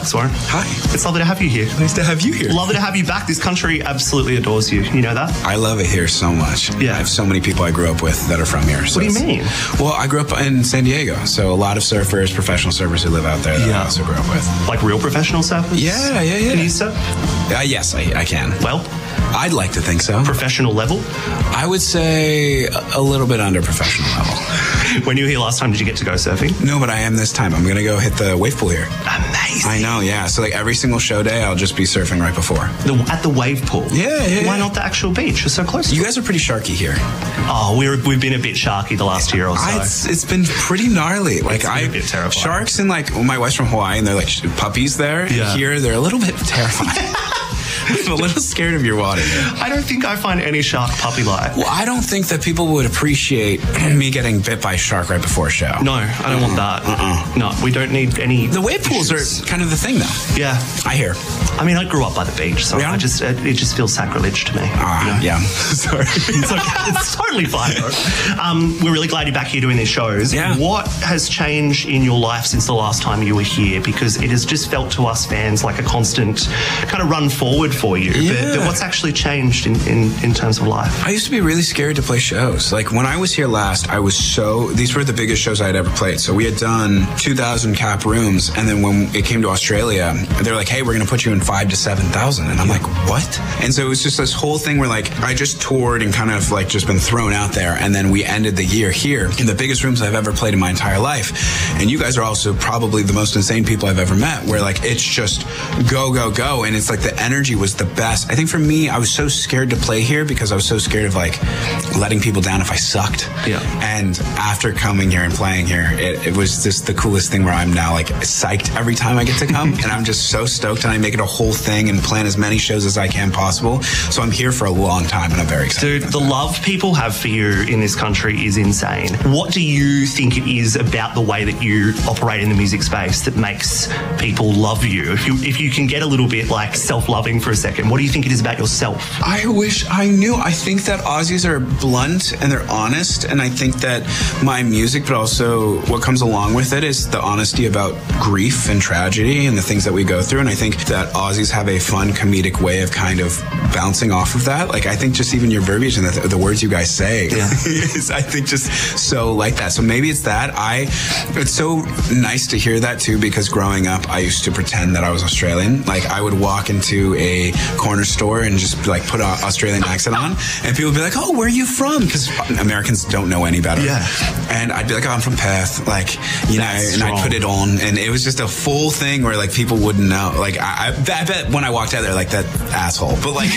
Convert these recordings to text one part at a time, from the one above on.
Alex Warren. Hi. It's lovely to have you here. Nice to have you here. Lovely to have you back. This country absolutely adores you. You know that? I love it here so much. Yeah. I have so many people I grew up with that are from here. So what do you mean? Well, I grew up in San Diego, so a lot of surfers, professional surfers who live out there that I also grew up with. Like real professional surfers? Yeah. Can you surf? Yes, I can. Well? I'd like to think so. Professional level? I would say a little bit under professional level. When you were here last time, did you get to go surfing? No, but I am this time. I'm going to go hit the wave pool here. Amazing. I know, yeah. So like every single show day, I'll just be surfing right before. At the wave pool? Yeah. Why not the actual beach? It's so close. You guys are pretty sharky here. Oh, we've been a bit sharky the last year or so. It's been pretty gnarly. Like a bit terrifying. Sharks and my wife's from Hawaii and they're like puppies there. Yeah. Here, they're a little bit terrifying. I'm a little scared of your water. I don't think I find any shark puppy-like. Well, I don't think that people would appreciate me getting bit by a shark right before a show. No, I don't want that. No, we don't need any. The wave pools are kind of the thing, though. Yeah. I hear. I mean, I grew up by the beach, so it just feels sacrilege to me. Yeah. Sorry. It's okay. It's totally fine. We're really glad you're back here doing these shows. Yeah. What has changed in your life since the last time you were here? Because it has just felt to us fans like a constant kind of run forward for you. Yeah. But what's actually changed in terms of life? I used to be really scared to play shows. Like when I was here last, these were the biggest shows I had ever played. So we had done 2,000 cap rooms. And then when it came to Australia, they were like, hey, we're going to put you in 5,000 to 7,000. And I'm like, what? And so it was just this whole thing where like, I just toured and kind of like just been thrown out there. And then we ended the year here in the biggest rooms I've ever played in my entire life. And you guys are also probably the most insane people I've ever met, where like, it's just go, go, go. And it's like the energy was the best. I think for me, I was so scared to play here because I was so scared of like letting people down if I sucked. Yeah. And after coming here and playing here, it was just the coolest thing where I'm now like psyched every time I get to come. And I'm just so stoked and I make it a whole thing and plan as many shows as I can possible. So I'm here for a long time and I'm very excited. Dude, the love people have for you in this country is insane. What do you think it is about the way that you operate in the music space that makes people love you? If you can get a little bit like self-loving for a second, what do you think it is about yourself? I wish I knew. I think that Aussies are blunt and they're honest, and I think that my music, but also what comes along with it, is the honesty about grief and tragedy and the things that we go through. And I think that Aussies have a fun comedic way of kind of bouncing off of that. Like I think just even your verbiage and the words you guys say is, I think, just so like that. So maybe it's that. It's so nice to hear that too, because growing up I used to pretend that I was Australian. Like I would walk into a corner store and just like put an Australian accent on, and people would be like, oh, where are you from? Because Americans don't know any better. Yeah. And I'd be like, oh, I'm from Perth. Like, you know, and I'd put it on, and it was just a full thing where like people wouldn't know. Like I bet when I walked out there, like that asshole. But like,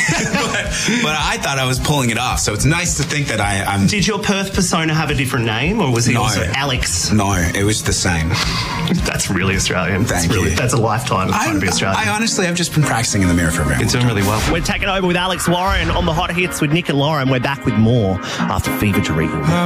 but I thought I was pulling it off. So it's nice to think that I'm. Did your Perth persona have a different name, or was he also Alex? No, it was the same. That's really Australian. Thank you. That's a lifetime of trying to be Australian. I honestly, I've just been practicing in the mirror for a very long time. It's doing really well. We're taking over with Alex Warren on the Hot Hits with Nick and Lauren. We're back with more after Fever Dream.